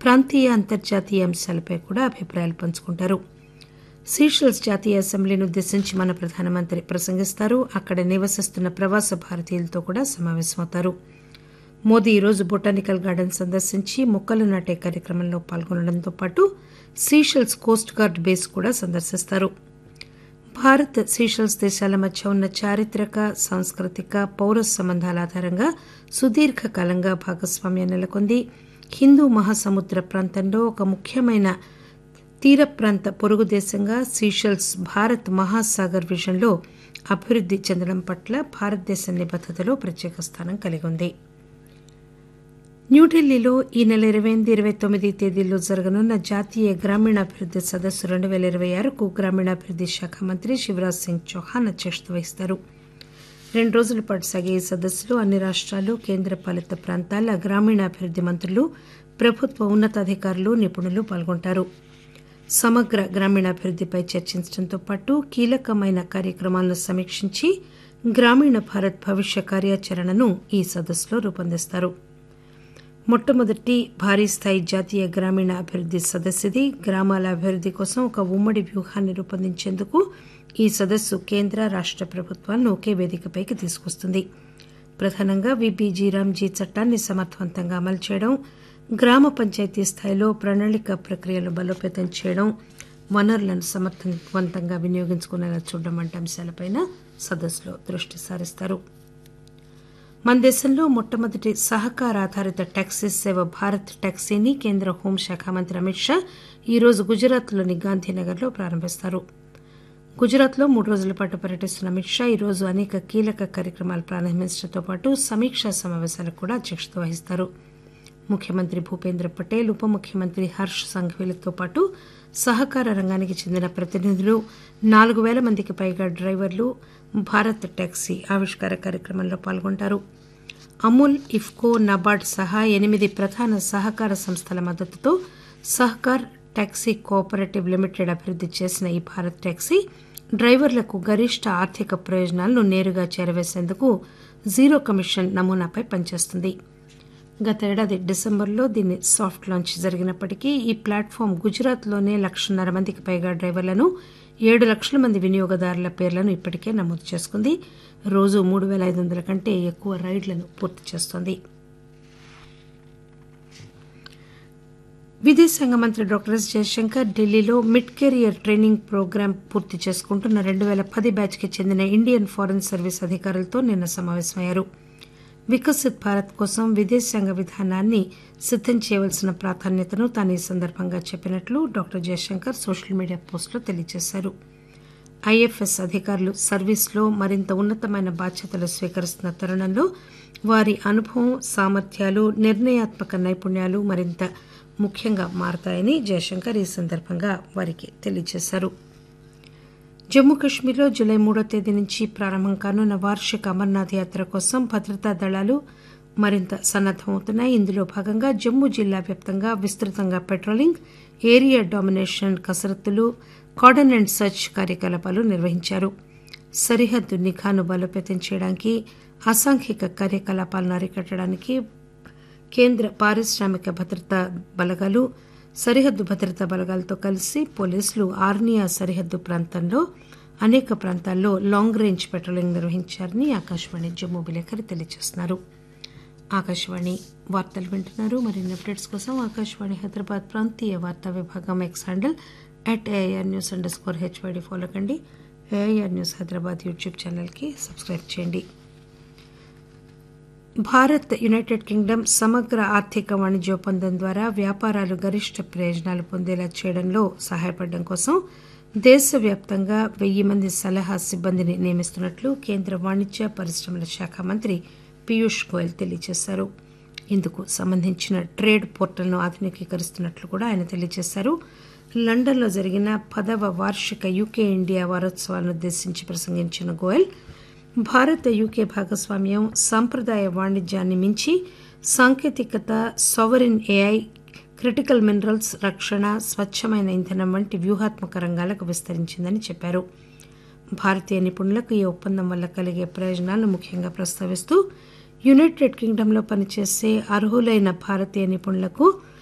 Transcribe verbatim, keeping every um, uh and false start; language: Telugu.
ప్రాంతీయ అంతర్జాతీయ అంశాలపై కూడా అభిప్రాయాలు పంచుకుంటారు. సీషెల్స్ జాతీయ అసెంబ్లీని ఉద్దేశించి మన ప్రధానమంత్రి ప్రసంగిస్తారు. అక్కడ నివసిస్తున్న ప్రవాస భారతీయులతో కూడా సమావేశమవుతారు. మోదీ ఈరోజు బొటానికల్ గార్డెన్ సందర్శించి మొక్కలు నాటే కార్యక్రమంలో పాల్గొనడంతో పాటు సీషెల్స్ కోస్ట్ గార్డ్ బేస్ కూడా సందర్శిస్తారు. భారత్ సీషెల్స్ దేశాల మధ్య ఉన్న చారిత్రక, సాంస్కృతిక, పౌర సంబంధాల ఆధారంగా సుదీర్ఘకాలంగా భాగస్వామ్యం నెలకొంది. హిందూ మహాసముద్ర ప్రాంతంలో ఒక ముఖ్యమైన తీర ప్రాంత పొరుగు దేశంగా సీషెల్స్ భారత్ మహాసాగర్ విజన్లో అభివృద్ది చెందడం పట్ల భారతదేశ నిబద్దతలో ప్రత్యేక స్థానం కలిగి ఉంది. న్యూఢిల్లీలో ఈ నెల ఇరవై ఎనిమిది ఇరవై తొమ్మిది తేదీల్లో జరగనున్న జాతీయ గ్రామీణాభివృద్ది సదస్సు రెండు పేల ఇరవై ఆరుకు గ్రామీణాభివృద్ది శాఖ మంత్రి శివరాజ్ సింగ్ చౌహాన్ అధ్యక్షత వహిస్తారు. రెండు రోజుల పాటు సాగే ఈ సదస్సులో అన్ని రాష్టాలు, కేంద్రపాలిత ప్రాంతాల గ్రామీణాభివృద్ది మంత్రులు, ప్రభుత్వ ఉన్నతాధికారులు, నిపుణులు పాల్గొంటారు. సమగ్ర గ్రామీణాభివృద్దిపై చర్చించడంతో పాటు కీలకమైన కార్యక్రమాలను సమీక్షించి గ్రామీణ భారత్ భవిష్య కార్యాచరణను ఈ సదస్సులో రూపొందిస్తారు. మొట్టమొదటి భారీ స్థాయి జాతీయ గ్రామీణ అభివృద్ది సదస్సుది. గ్రామాల అభివృద్ది కోసం ఒక ఉమ్మడి వ్యూహాన్ని రూపొందించేందుకు ఈ సదస్సు కేంద్ర, రాష్ట ప్రభుత్వాలను ఒకే వేదికపైకి తీసుకొస్తుంది. ప్రధానంగా విబీజీ రామ్జీ చట్టాన్ని సమర్థవంతంగా అమలు చేయడం, గ్రామ పంచాయతీ స్థాయిలో ప్రణాళిక ప్రక్రియను బలోపేతం చేయడం, వనరులను సమర్థవంతంగా వినియోగించుకునేలా చూడడం వంటి అంశాలపై సదస్సులో దృష్టి సారిస్తారు. మన దేశంలో మొట్టమొదటి సహకార ఆధారిత టాక్సీ సేవ భారత్ టాక్సీని కేంద్ర హోంశాఖ మంత్రి అమిత్ షా ఈరోజు గుజరాత్లోని గాంధీనగర్లో ప్రారంభిస్తారు. గుజరాత్లో మూడు రోజుల పాటు పర్యటిస్తున్న అమిత్ షా ఈరోజు అనేక కీలక కార్యక్రమాలు ప్రారంభించడంతో పాటు సమీక్షా సమావేశాలకు కూడా అధ్యక్షత వహిస్తారు. ముఖ్యమంత్రి భూపేంద్ర పటేల్, ఉప ముఖ్యమంత్రి హర్ష్ సంఘవీలతో పాటు సహకార రంగానికి చెందిన ప్రతినిధులు, నాలుగు పేల మందికి పైగా డ్రైవర్లు భారత్ టాక్సీ ఆవిష్కార కార్యక్రమంలో పాల్గొంటారు. అమూల్, ఇఫ్కో, నబార్డ్ సహా ఎనిమిది ప్రధాన సహకార సంస్థల మద్దతుతో సహకార్ టాక్సీ కోఆపరేటివ్ లిమిటెడ్ అభివృద్ది చేసిన ఈ భారత్ టాక్సీ డ్రైవర్లకు గరిష్ట ఆర్థిక ప్రయోజనాలను నేరుగా చేరవేసేందుకు జీరో కమిషన్ నమూనాపై పనిచేస్తుంది. గత ఏడాది డిసెంబర్లో దీని సాఫ్ట్ లాంచ్ జరిగినప్పటికీ ఈ ప్లాట్ఫామ్ గుజరాత్లోనే లక్షన్నర మందికి పైగా డ్రైవర్లను, ఏడు లక్షల మంది వినియోగదారుల పేర్లను ఇప్పటికే నమోదు చేసుకుంది. రోజు మూడు పేల ఐదు వందల కంటే ఎక్కువ రైడ్లను పూర్తి చేస్తోంది. విదేశాంగ మంత్రి డాక్టర్ ఎస్ జయశంకర్ ఢిల్లీలో మిడ్ కెరియర్ ట్రైనింగ్ ప్రోగ్రాం పూర్తి చేసుకుంటున్న రెండు పేల పది బ్యాచ్కి చెందిన ఇండియన్ ఫారెన్ సర్వీస్ అధికారులతో నిన్న సమావేశమయ్యారు. వికసిత్ భారత్ కోసం విదేశాంగ విధానాన్ని సిద్దం చేయవలసిన ప్రాధాన్యతను తాను ఈ సందర్భంగా చెప్పినట్లు డాక్టర్ జయశంకర్ సోషల్ మీడియా పోస్టులో తెలియజేశారు. ఐఎఫ్ఎస్ అధికారులు సర్వీస్లో మరింత ఉన్నతమైన బాధ్యతలు స్వీకరిస్తున్న తరుణంలో వారి అనుభవం, సామర్థ్యాలు, నిర్ణయాత్మక నైపుణ్యాలు మరింత ముఖ్యంగా మారతాయని జయశంకర్ ఈ సందర్భంగా వారికి తెలియజేశారు. జమ్మూ కశ్మీర్లో జూలై మూడో తేదీ నుంచి ప్రారంభం కానున్న వార్షిక అమర్నాథ్ యాత్ర కోసం భద్రతా దళాలు మరింత సన్నద్దమవుతున్నాయి. ఇందులో భాగంగా జమ్మూ జిల్లా వ్యాప్తంగా విస్తృతంగా patrolling, area domination కసరత్తులు, cordon and search కార్యకలాపాలు నిర్వహించారు. సరిహద్దు నిఘాను బలోపేతం చేయడానికి, అసాంఘిక కార్యకలాపాలను అరికట్టడానికి కేంద్ర పారిశ్రామిక భద్రతా బలగాలు, సరిహద్దు భద్రతా బలగాలతో కలిసి పోలీసులు ఆర్నియా సరిహద్దు ప్రాంతంలో అనేక ప్రాంతాల్లో long range patrolling నిర్వహించారని Akashvani Jammu విలేకరి తెలియజేస్తున్నారు. ఆకాశవాణి వార్తలు వింటున్నారు. మరిన్ని అప్డేట్స్ కోసం ఆకాశవాణి హైదరాబాద్ ప్రాంతీయ వార్తా విభాగం X handle at AIR news under score HYD follow కండి. ఏఐఆర్ న్యూస్ హైదరాబాద్ యూట్యూబ్ ఛానల్కి సబ్స్క్రైబ్ చేయండి. భారత్, యునైటెడ్ కింగ్డమ్ సమగ్ర ఆర్థిక వాణిజ్య ఒప్పందం ద్వారా వ్యాపారాలు గరిష్ట ప్రయోజనాలు పొందేలా చేయడంలో సహాయపడడం కోసం దేశవ్యాప్తంగా వెయ్యి మంది సలహా సిబ్బందిని నియమిస్తున్నట్లు కేంద్ర వాణిజ్య పరిశ్రమల శాఖ మంత్రి పీయూష్ గోయల్ తెలియజేశారు. ఇందుకు సంబంధించిన ట్రేడ్ పోర్టల్ను ఆధునికీకరిస్తున్నట్లు కూడా ఆయన తెలియజేశారు. లండన్లో జరిగిన పదవ వార్షిక యూకే ఇండియా వారోత్సవాలను ఉద్దేశించి ప్రసంగించిన గోయల్ భారత్ యూకే భాగస్వామ్యం సాంప్రదాయ వాణిజ్యాన్ని మించి సాంకేతికత, సావరిన్ ఏఐ, క్రిటికల్ మినరల్స్, రక్షణ, స్వచ్ఛమైన ఇంధనం వంటి వ్యూహాత్మక రంగాలకు విస్తరించిందని చెప్పారు. భారతీయ నిపుణులకు ఈ ఒప్పందం వల్ల కలిగే ప్రయోజనాలను ముఖ్యంగా ప్రస్తావిస్తూ యునైటెడ్ కింగ్డమ్లో పనిచేసే అర్హులైన భారతీయ నిపుణులకు